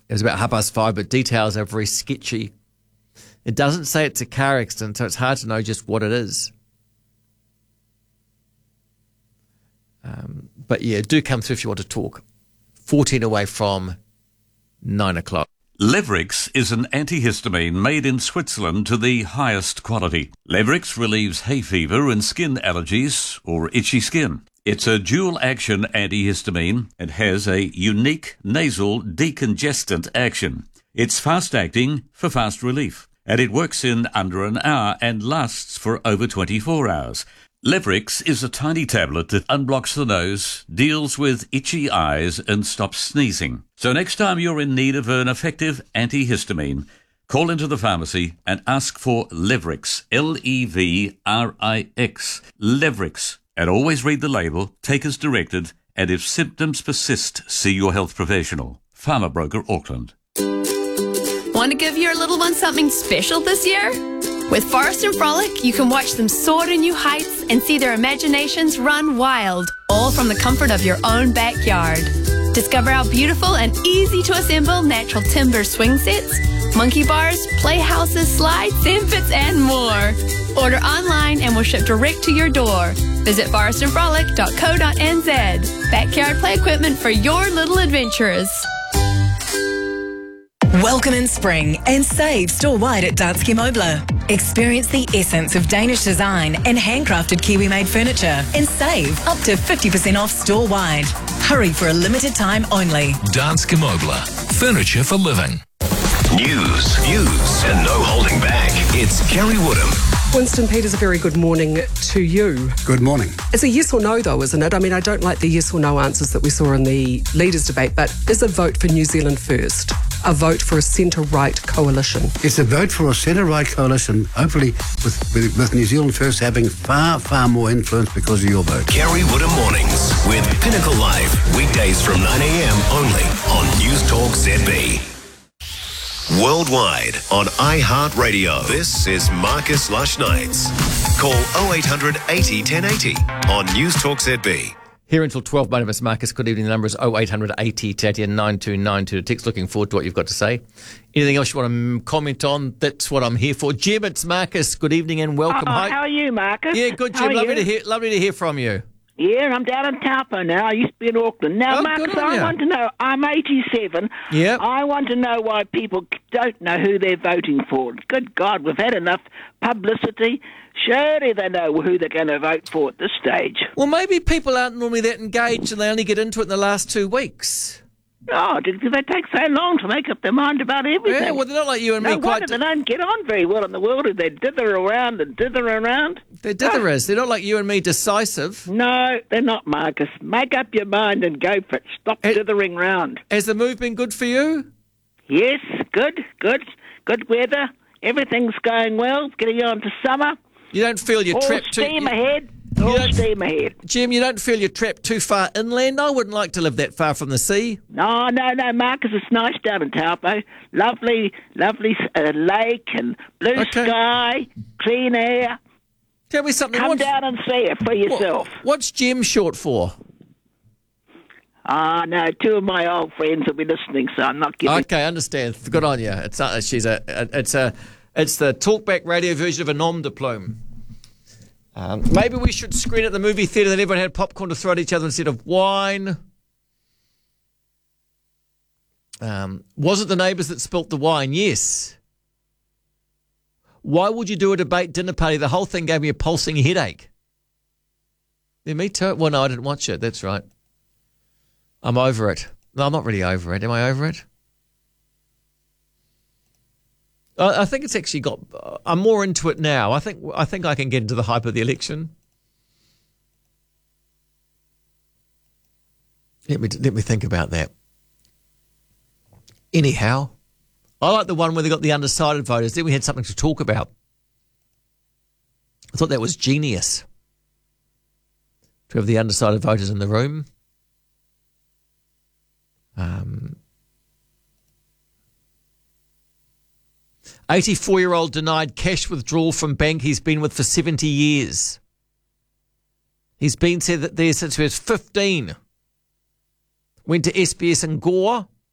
It was about 5:30, but details are very sketchy. It doesn't say it's a car accident, so it's hard to know just what it is. But yeah, do come through if you want to talk. 14 away from 9 o'clock. Levrix is an antihistamine made in Switzerland to the highest quality. Levrix relieves hay fever and skin allergies or itchy skin. It's a dual-action antihistamine and has a unique nasal decongestant action. It's fast-acting for fast relief, and it works in under an hour and lasts for over 24 hours. Levrix is a tiny tablet that unblocks the nose, deals with itchy eyes and stops sneezing. So next time you're in need of an effective antihistamine, call into the pharmacy and ask for Levrix, Levrix, Levrix. And always read the label, take as directed, and if symptoms persist, see your health professional. Farmer Broker Auckland. Want to give your little one something special this year? With Forest and Frolic, you can watch them soar to new heights and see their imaginations run wild, all from the comfort of your own backyard. Discover our beautiful and easy-to-assemble natural timber swing sets, monkey bars, playhouses, slides, sand pits, and more. Order online and we'll ship direct to your door. Visit forestandfrolic.co.nz. Backyard play equipment for your little adventurers. Welcome in spring and save store-wide at Danske Møbler. Experience the essence of Danish design and handcrafted Kiwi-made furniture and save up to 50% off store-wide. Hurry for a limited time only. Danske Møbler. Furniture for living. News, views, and no holding back. It's Kerry Woodham. Winston Peters, a very good morning to you. Good morning. It's a yes or no, though, isn't it? I mean, I don't like the yes or no answers that we saw in the leaders' debate, but is a vote for New Zealand First a vote for a centre-right coalition? It's a vote for a centre-right coalition, hopefully with New Zealand First having far, far more influence because of your vote. Kerry Woodham Mornings with Pinnacle Live, weekdays from 9 a.m. only on News Talk ZB. Worldwide on iHeartRadio. This is Marcus Lush Nights. Call 0800 80 1080 on News Talk ZB. Here until 12, my name is Marcus. Good evening. The number is 0800 80 1080 and 9292. Text. Looking forward to what you've got to say. Anything else you want to comment on? That's what I'm here for. Jim, it's Marcus. Good evening and welcome. How are you, Marcus? Yeah, good, Jim. Lovely to hear from you. Yeah, I'm down in Taupo now. I used to be in Auckland. Now, Marcus, I want to know, I'm 87. Yeah. I want to know why people don't know who they're voting for. Good God, we've had enough publicity. Surely they know who they're going to vote for at this stage. Well, maybe people aren't normally that engaged and they only get into it in the last 2 weeks. Oh, do they take so long to make up their mind about everything? Yeah, well, they're not like you and me. No wonder they don't get on very well in the world. They dither around and dither around. They're ditherers. They're not like you and me, decisive. No, they're not, Marcus. Make up your mind and go for it. Stop dithering round. Has the move been good for you? Yes, good weather. Everything's going well. Getting on to summer. You don't feel you're trapped too... Steam ahead. All steam ahead. Jim, you don't feel you're trapped too far inland? I wouldn't like to live that far from the sea. No, Marcus, it's nice down in Taupo. Lovely lake and blue sky, clean air. Tell me something. Come down and see it for yourself. What's Jim short for? No, two of my old friends will be listening, so I'm not giving... Okay, I understand. Good on you. It's the talkback radio version of a nom de plume. Maybe we should screen at the movie theatre that everyone had popcorn to throw at each other instead of wine. Was it the neighbours that spilt the wine? Yes. Why would you do a debate dinner party? The whole thing gave me a pulsing headache. Yeah, me too. Well, no, I didn't watch it. That's right. I'm over it. No, I'm not really over it. Am I over it? I think it's actually got... I'm more into it now. I think I can get into the hype of the election. Let me think about that. Anyhow, I like the one where they got the undecided voters. Then we had something to talk about. I thought that was genius. To have the undecided voters in the room. 84-year-old denied cash withdrawal from bank he's been with for 70 years. He's been said that there since he was 15. Went to SBS in Gore.